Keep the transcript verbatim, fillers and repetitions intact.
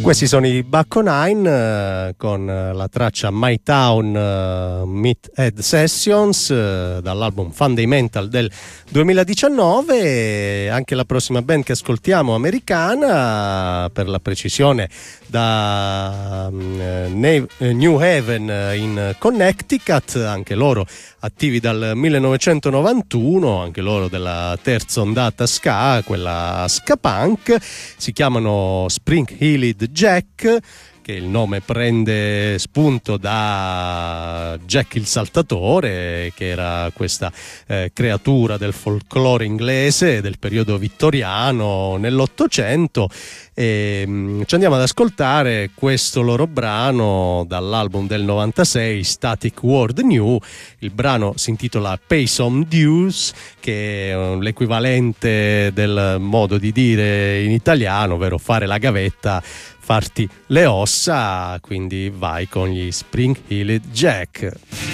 Questi sono i Bucko Nine eh, con la traccia My Town eh, Meathead Sessions eh, dall'album Fundamental del duemiladiciannove. E anche la prossima band che ascoltiamo, americana per la precisione, da uh, New Haven in Connecticut, anche loro attivi dal millenovecentonovantuno, anche loro della terza ondata ska, quella ska punk. Si chiamano Spring Heeled Jack, che il nome prende spunto da Jack il Saltatore, che era questa eh, creatura del folklore inglese del periodo vittoriano nell'Ottocento. E mh, ci andiamo ad ascoltare questo loro brano dall'album del novantasei, Static World New. Il brano si intitola Pay Some Dues, che è l'equivalente del modo di dire in italiano, ovvero fare la gavetta, farti le ossa. Quindi vai con gli Spring Heeled Jack.